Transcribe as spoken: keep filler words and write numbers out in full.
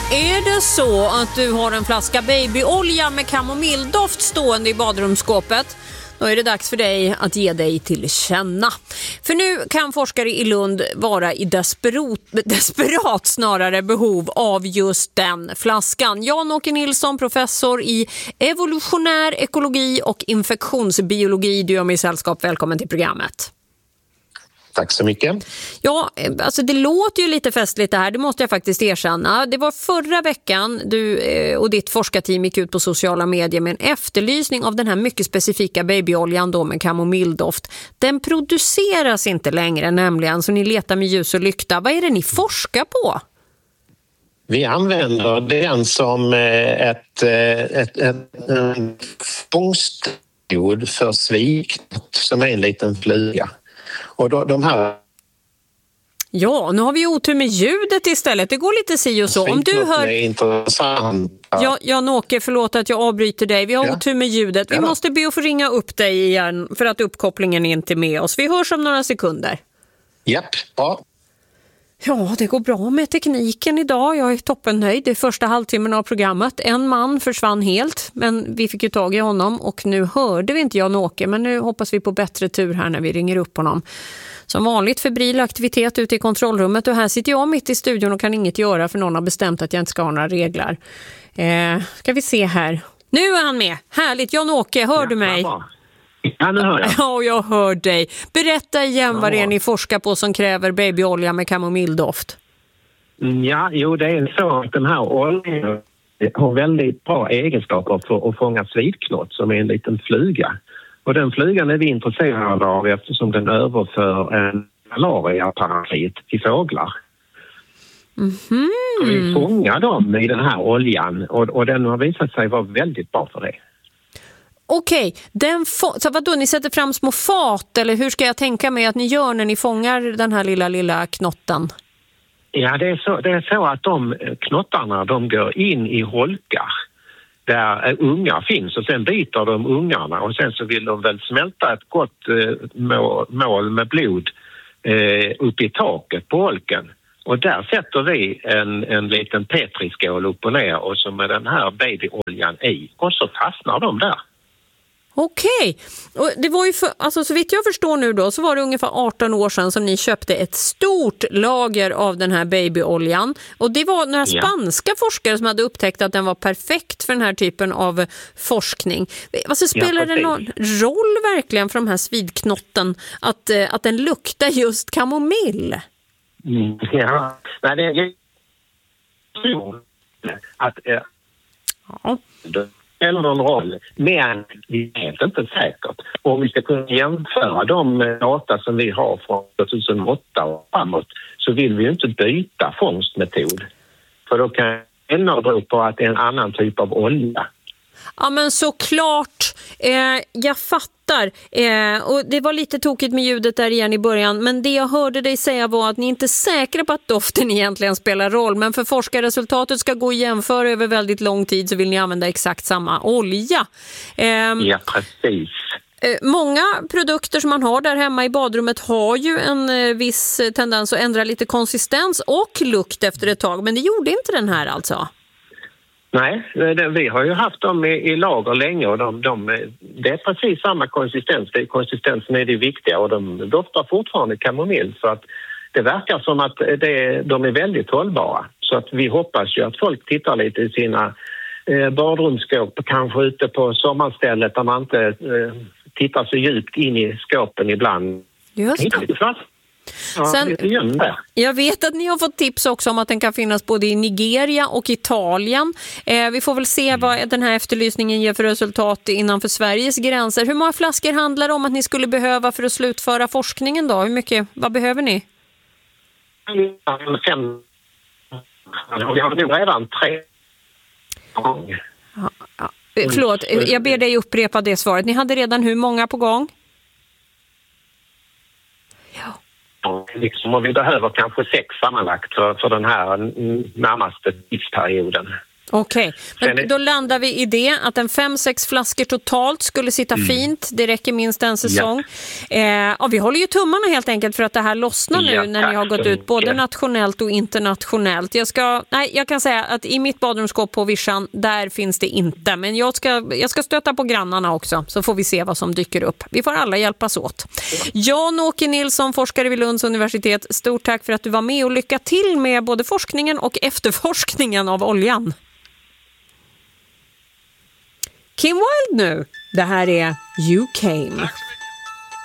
Är det så att du har en flaska babyolja med kamomilldoft stående i badrumsskåpet, då är det dags för dig att ge dig till känna. För nu kan forskare i Lund vara i desperat, desperat snarare behov av just den flaskan. Jan-Åke Nilsson, professor i evolutionär ekologi och infektionsbiologi. Du är med i sällskap. Välkommen till programmet. Tack så mycket. Ja, alltså det låter ju lite festligt det här, det måste jag faktiskt erkänna. Det var förra veckan du och ditt forskarteam gick ut på sociala medier med en efterlysning av den här mycket specifika babyoljan då med kamomilldoft. Den produceras inte längre nämligen, så ni letar med ljus och lykta. Vad är det ni forskar på? Vi använder den som ett, ett, ett, en fångstmetod för sviknot som är en liten fluga. Och då, de här... Ja, nu har vi otur med ljudet istället. Det går lite si och så. Om du hör... är intressant. Ja, Jan-Åke, förlåt att jag avbryter dig. Vi har ja. otur med ljudet. Vi ja. måste be att få ringa upp dig igen för att uppkopplingen är inte med oss. Vi hörs om några sekunder. Japp, bra. Ja, det går bra med tekniken idag. Jag är toppennöjd. Det är första halvtimmen av programmet. En man försvann helt, men vi fick ju tag i honom och nu hörde vi inte Jan-Åke, men nu hoppas vi på bättre tur här när vi ringer upp honom. Som vanligt febril aktivitet ute i kontrollrummet och här sitter jag mitt i studion och kan inget göra för någon har bestämt att jag inte ska ha några regler. Eh, ska vi se här. Nu är han med. Härligt. Jan-Åke, hör ja, du mig? Ja, nu hör jag. Ja, jag hör dig. Berätta igen ja. vad det är ni forskar på som kräver babyolja med kamomilldoft. Ja, jo det är så att den här oljan har väldigt bra egenskaper för att fånga svidknott som är en liten fluga. Och den flugan är vi intresserade av eftersom den överför en malariaparasit till fåglar. Mm-hmm. Vi fångar dem i den här oljan och, och den har visat sig vara väldigt bra för det. Okej, den få- så vadå, ni sätter fram små fat eller hur ska jag tänka mig att ni gör när ni fångar den här lilla, lilla knotten? Ja, det är så, det är så att de knottarna de går in i holkar där ungar finns och sen byter de ungarna och sen så vill de väl smälta ett gott eh, mål med blod eh, upp i taket på holken. Och där sätter vi en, en liten petriskål upp och ner och så med den här babyoljan i och så fastnar de där. Okej, och det var ju för, alltså så vitt jag förstår nu då så var det ungefär arton år sedan som ni köpte ett stort lager av den här babyoljan och det var några spanska ja. forskare som hade upptäckt att den var perfekt för den här typen av forskning. Alltså spelar ja, det någon roll verkligen för de här svidknotten att, att den luktar just kamomill? Mm, ja, nej det är att äh, ja. eller någon roll, men det är helt inte säkert. Om vi ska kunna jämföra de data som vi har från tjugohundraåtta och framåt så vill vi ju inte byta fångstmetod. För då kan det bero på att det är en annan typ av olja. Ja men såklart, eh, jag fattar eh, och det var lite tokigt med ljudet där igen i början men det jag hörde dig säga var att ni inte är säkra på att doften egentligen spelar roll men för forskarresultatet ska gå att jämföra över väldigt lång tid så vill ni använda exakt samma olja. Eh, ja precis. Eh, många produkter som man har där hemma i badrummet har ju en eh, viss tendens att ändra lite konsistens och lukt efter ett tag men det gjorde inte den här alltså. Nej, det, vi har ju haft dem i, i lager länge och de, de, det är precis samma konsistens. Det, konsistensen är det viktiga och de doftar fortfarande kamomill så att det verkar som att det, de är väldigt hållbara. Så att vi hoppas ju att folk tittar lite i sina eh, badrumsskåp, kanske ute på sommarstället där man inte eh, tittar så djupt in i skåpen ibland. Just det. Ja, Sen, jag vet att ni har fått tips också om att den kan finnas både i Nigeria och Italien. Eh, vi får väl se vad den här efterlysningen ger för resultat innanför Sveriges gränser. Hur många flaskor handlar det om att ni skulle behöva för att slutföra forskningen då? Hur mycket, vad behöver ni? Fem. Vi har nu redan tre. Ja, ja. Förlåt, jag ber dig upprepa det svaret. Ni hade redan hur många på gång? Ja. Liksom, och vi behöver kanske sex sammanlagt för, för den här närmaste tidsperioden. Okej, okay. Men då landar vi i det att en fem, sex flaskor totalt skulle sitta mm. fint. Det räcker minst en säsong. Ja. Eh, ja, vi håller ju tummarna helt enkelt för att det här lossnar nu ja, när ni har gått ut både nationellt och internationellt. Jag, ska, nej, jag kan säga att i mitt badrumsskåp på Vischan, där finns det inte. Men jag ska, jag ska stöta på grannarna också, så får vi se vad som dyker upp. Vi får alla hjälpas åt. Jan-Åke Nilsson, forskare vid Lunds universitet. Stort tack för att du var med och lycka till med både forskningen och efterforskningen av oljan. Kim Wilde nu. Det här är You Came.